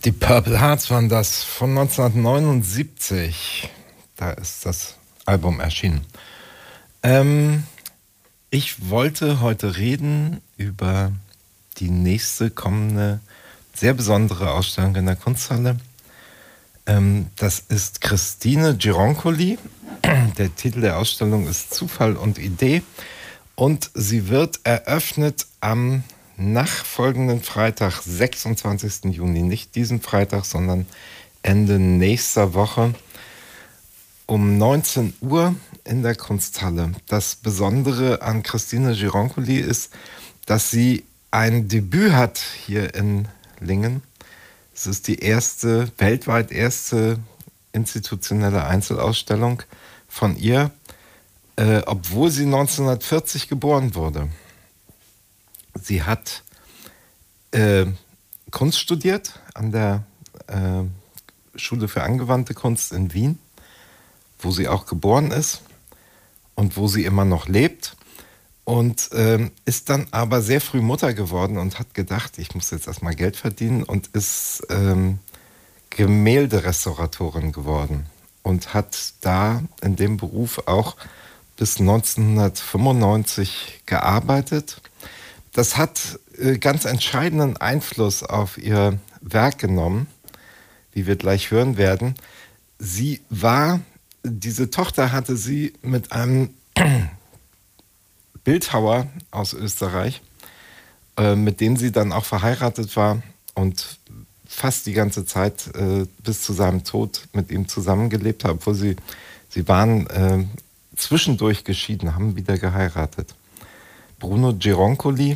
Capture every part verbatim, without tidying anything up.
Die Purple Hearts waren das von neunzehnhundertneunundsiebzig. Da ist das Album erschienen. Ähm, ich wollte heute reden über die nächste kommende, sehr besondere Ausstellung in der Kunsthalle. Ähm, das ist Christine Gironcoli. Der Titel der Ausstellung ist Zufall und Idee. Und sie wird eröffnet am nachfolgenden Freitag, sechsundzwanzigsten Juni. Nicht diesen Freitag, sondern Ende nächster Woche um neunzehn Uhr in der Kunsthalle. Das Besondere an Christine Gironcoli ist, dass sie ein Debüt hat hier in Lingen. Es ist die erste, weltweit erste institutionelle Einzelausstellung von ihr, äh, obwohl sie neunzehnhundertvierzig geboren wurde. Sie hat äh, Kunst studiert an der äh, Schule für angewandte Kunst in Wien, wo sie auch geboren ist und wo sie immer noch lebt. Und ähm, ist dann aber sehr früh Mutter geworden und hat gedacht, ich muss jetzt erstmal Geld verdienen, und ist ähm, Gemälderestauratorin geworden und hat da in dem Beruf auch bis neunzehnhundertfünfundneunzig gearbeitet. Das hat äh, ganz entscheidenden Einfluss auf ihr Werk genommen, wie wir gleich hören werden. Sie war, diese Tochter hatte sie mit einem Bildhauer aus Österreich, äh, mit dem sie dann auch verheiratet war und fast die ganze Zeit äh, bis zu seinem Tod mit ihm zusammengelebt hat, obwohl sie, sie waren äh, zwischendurch geschieden, haben wieder geheiratet. Bruno Gironcoli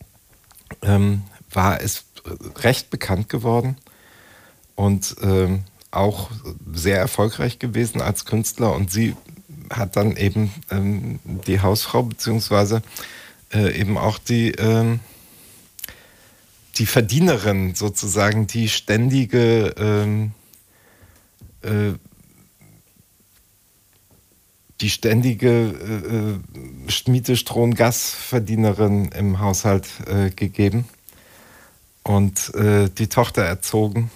ähm, war es recht bekannt geworden und ähm, auch sehr erfolgreich gewesen als Künstler, und sie hat dann eben ähm, die Hausfrau beziehungsweise äh, eben auch die, ähm, die Verdienerin sozusagen, die ständige ähm, äh, die ständige äh, Miete, Strom, Gasverdienerin im Haushalt äh, gegeben und äh, die Tochter erzogen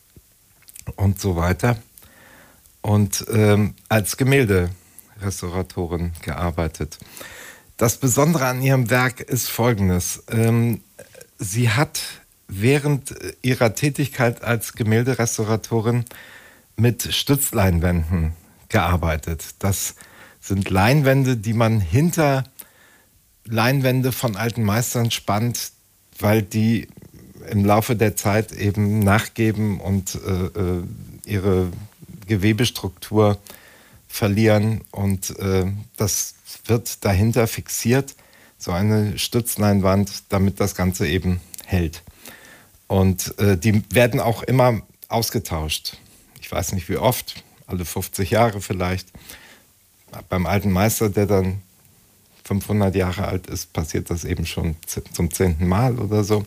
und so weiter. Und ähm, als Gemälderestauratorin gearbeitet. Das Besondere an ihrem Werk ist Folgendes. Ähm, sie hat während ihrer Tätigkeit als Gemälderestauratorin mit Stützleinwänden gearbeitet. Das sind Leinwände, die man hinter Leinwände von alten Meistern spannt, weil die im Laufe der Zeit eben nachgeben und äh, ihre Gewebestruktur verlieren, und äh, das wird dahinter fixiert, so eine Stützleinwand, damit das Ganze eben hält. Und äh, die werden auch immer ausgetauscht. Ich weiß nicht wie oft, alle fünfzig Jahre vielleicht. Beim alten Meister, der dann fünfhundert Jahre alt ist, passiert das eben schon zum zehnten Mal oder so.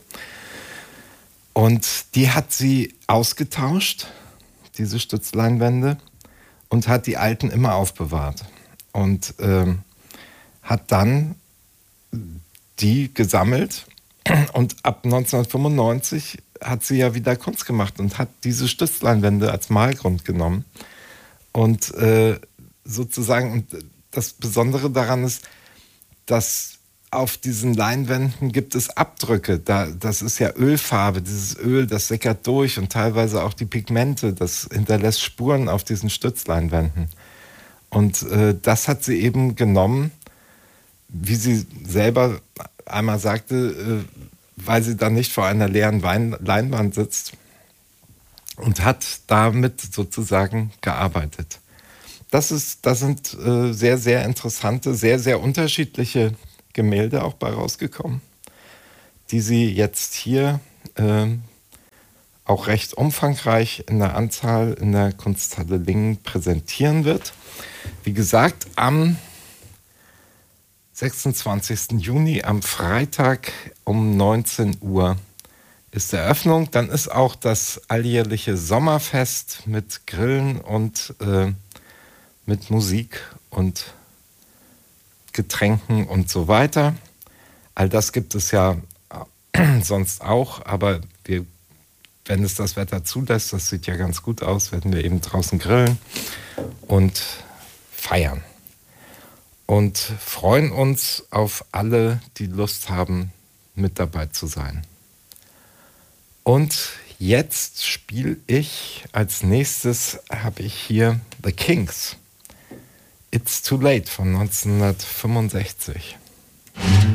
Und die hat sie ausgetauscht, diese Stützleinwände, und hat die alten immer aufbewahrt. Und ähm, hat dann die gesammelt, und ab neunzehnhundertfünfundneunzig hat sie ja wieder Kunst gemacht und hat diese Stützleinwände als Malgrund genommen. Und äh, sozusagen, und das Besondere daran ist, dass auf diesen Leinwänden gibt es Abdrücke. Da, das ist ja Ölfarbe, dieses Öl, das sickert durch, und teilweise auch die Pigmente, das hinterlässt Spuren auf diesen Stützleinwänden. Und äh, das hat sie eben genommen, wie sie selber einmal sagte, äh, weil sie dann nicht vor einer leeren Wein- Leinwand sitzt, und hat damit sozusagen gearbeitet. Das ist, das sind äh, sehr, sehr interessante, sehr, sehr unterschiedliche Gemälde auch bei rausgekommen, die sie jetzt hier äh, auch recht umfangreich in der Anzahl in der Kunsthalle Lingen präsentieren wird. Wie gesagt, am sechsundzwanzigsten Juni, am Freitag um neunzehn Uhr ist Eröffnung. Dann ist auch das alljährliche Sommerfest mit Grillen und äh, mit Musik und Getränken und so weiter. All das gibt es ja sonst auch, aber wir wenn es das Wetter zulässt, das sieht ja ganz gut aus, werden wir eben draußen grillen und feiern. Und freuen uns auf alle, die Lust haben, mit dabei zu sein. Und jetzt spiele ich, als nächstes habe ich hier The Kinks. It's Too Late von neunzehnhundertfünfundsechzig.